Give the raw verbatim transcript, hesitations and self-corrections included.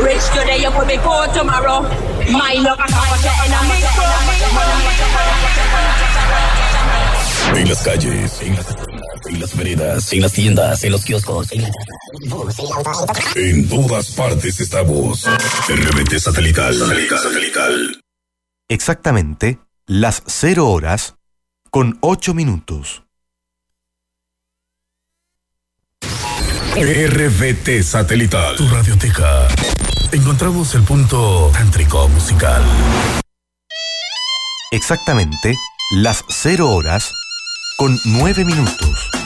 Rich today, you could be poor tomorrow. My luck, I can't get in a micro. En las calles, en las, en las veredas, en las tiendas, en los kioscos, en la... En todas partes estamos. R B T Satelital. Satelital. Satelital. Exactamente las cero horas con ocho minutos. R B T Satelital. Tu radioteca. Encontramos el punto tántrico musical. Exactamente las cero horas con nueve minutos.